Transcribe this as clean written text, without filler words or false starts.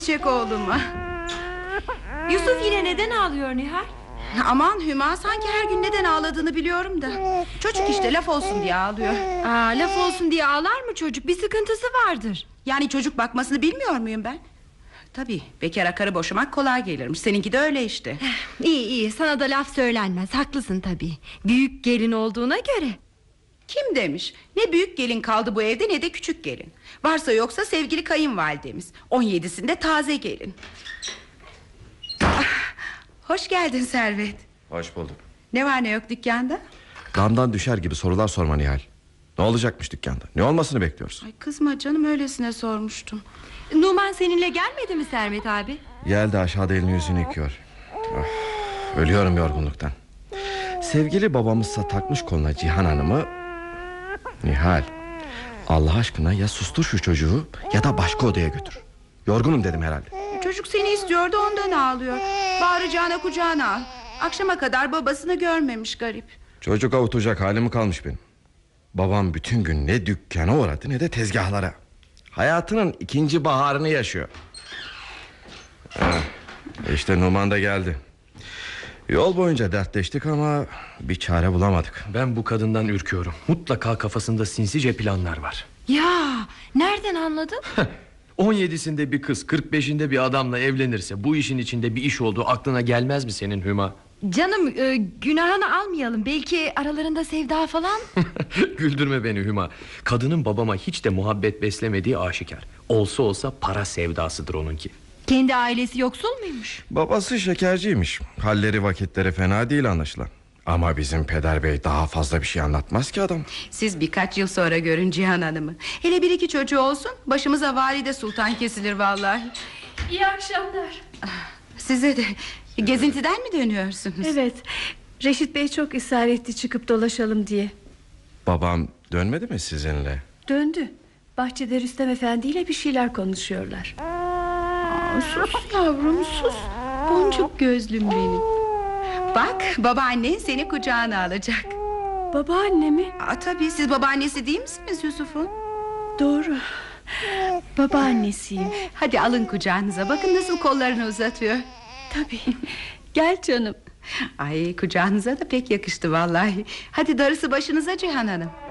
Çek oğluma. Yusuf yine neden ağlıyor Nihal? Aman Hüma, sanki her gün neden ağladığını biliyorum da. Çocuk işte, laf olsun diye ağlıyor. Laf olsun diye ağlar mı çocuk? Bir sıkıntısı vardır. Yani çocuk bakmasını bilmiyor muyum ben? Tabii, bekara karı boşamak kolay gelirmiş. Seninki de öyle işte. İyi, sana da laf söylenmez. Haklısın tabii. Büyük gelin olduğuna göre. Kim demiş? Ne büyük gelin kaldı bu evde, ne de küçük gelin. Varsa yoksa sevgili kayınvalidemiz. 17'sinde taze gelin. Hoş geldin Servet. Hoş bulduk. Ne var ne yok dükkanda? Damdan düşer gibi sorular sorma Nihal. Ne olacakmış dükkanda? Ne olmasını bekliyorsun? Ay kızma canım, öylesine sormuştum. Numan seninle gelmedi mi Servet abi? Geldi, aşağıda elini yüzünü yıkıyor. Ölüyorum yorgunluktan. Sevgili babamızsa takmış koluna Cihan Hanım'ı. Nihal, Allah aşkına ya sustur şu çocuğu ya da başka odaya götür. Yorgunum dedim herhalde. Çocuk seni istiyordu, ondan ağlıyor. Bağıracağına kucağına al. Akşama kadar babasını görmemiş garip. Çocuk avutacak halim mi kalmış benim? Babam bütün gün ne dükkana uğradı ne de tezgahlara. Hayatının ikinci baharını yaşıyor. İşte Numan da geldi. Yol boyunca dertleştik ama bir çare bulamadık. Ben bu kadından ürküyorum. Mutlaka kafasında sinsice planlar var. Ya nereden anladın? 17'sinde bir kız, 45'inde bir adamla evlenirse bu işin içinde bir iş olduğu aklına gelmez mi senin Hüma? Canım, günahını almayalım. Belki aralarında sevda falan. Güldürme beni Hüma. Kadının babama hiç de muhabbet beslemediği aşikar. Olsa olsa para sevdasıdır onunki. Kendi ailesi yoksul muymuş? Babası şekerciymiş. Halleri vakitleri fena değil anlaşılan. Ama bizim peder bey daha fazla bir şey anlatmaz ki adam. Siz birkaç yıl sonra görün Cihan Hanım'ı. Hele bir iki çocuğu olsun, başımıza valide sultan kesilir vallahi. İyi akşamlar. Size de. Gezintiden mi dönüyorsunuz? Evet, Reşit Bey çok ısrar etti çıkıp dolaşalım diye. Babam dönmedi mi sizinle? Döndü. Bahçede Rüstem Efendi ile bir şeyler konuşuyorlar. Sus yavrum sus. Boncuk gözlüm benim. Bak, babaannen seni kucağına alacak. Babaanne mi? Tabii, siz babaannesi değil misiniz Yusuf'un? Doğru. Babaannesiyim. Hadi alın kucağınıza, bakın nasıl kollarını uzatıyor. Tabii. Gel canım. Ay, kucağınıza da pek yakıştı vallahi. Hadi darısı başınıza Cihan Hanım.